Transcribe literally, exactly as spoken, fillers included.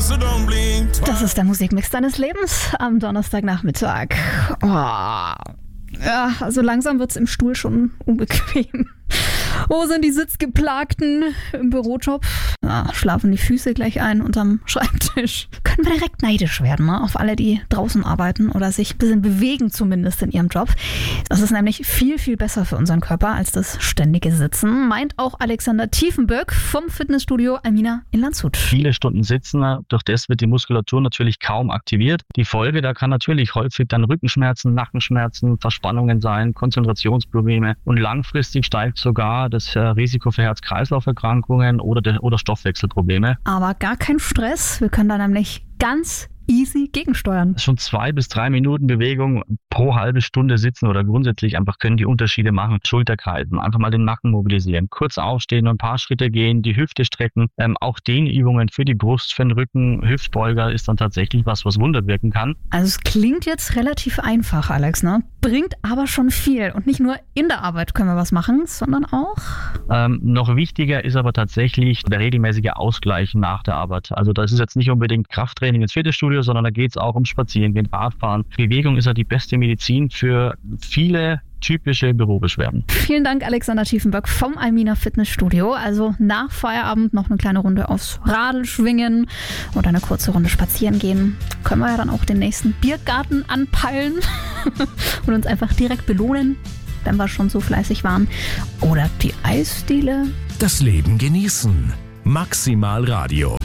Das ist der Musikmix deines Lebens am Donnerstagnachmittag. Oh. Ja, also langsam wird's im Stuhl schon unbequem. Wo sind die Sitzgeplagten im Bürojob? Ja, schlafen die Füße gleich ein unterm Schreibtisch. Können wir direkt neidisch werden, ne? Auf alle, die draußen arbeiten oder sich ein bisschen bewegen zumindest in ihrem Job. Das ist nämlich viel, viel besser für unseren Körper als das ständige Sitzen, meint auch Alexander Tiefenböck vom Fitnessstudio Almina in Landshut. Viele Stunden sitzen, durch das wird die Muskulatur natürlich kaum aktiviert. Die Folge, da kann natürlich häufig dann Rückenschmerzen, Nackenschmerzen, Verspannungen sein, Konzentrationsprobleme und langfristig steigt sogar das Risiko für Herz-Kreislauf-Erkrankungen oder, de- oder Stoffwechselprobleme. Aber gar kein Stress, wir können da nämlich ganz easy gegensteuern. Schon zwei bis drei Minuten Bewegung pro halbe Stunde sitzen oder grundsätzlich einfach können die Unterschiede machen. Schulterkreisen, einfach mal den Nacken mobilisieren, kurz aufstehen und ein paar Schritte gehen, die Hüfte strecken. Ähm, auch Dehnübungen für die Brust, für den Rücken, Hüftbeuger ist dann tatsächlich was, was Wunder wirken kann. Also es klingt jetzt relativ einfach, Alex, ne? Bringt aber schon viel. Und nicht nur in der Arbeit können wir was machen, sondern auch... Ähm, noch wichtiger ist aber tatsächlich der regelmäßige Ausgleich nach der Arbeit. Also das ist jetzt nicht unbedingt Krafttraining ins Fitnessstudio, sondern da geht es auch um Spazierengehen, Radfahren. Bewegung ist ja die beste Medizin für viele typische Bürobeschwerden. Vielen Dank, Alexander Tiefenböck vom Almina Fitnessstudio. Also nach Feierabend noch eine kleine Runde aufs Radl schwingen oder eine kurze Runde spazieren gehen. Können wir ja dann auch den nächsten Biergarten anpeilen und uns einfach direkt belohnen, wenn wir schon so fleißig waren. Oder die Eisdiele. Das Leben genießen. Maximal Radio.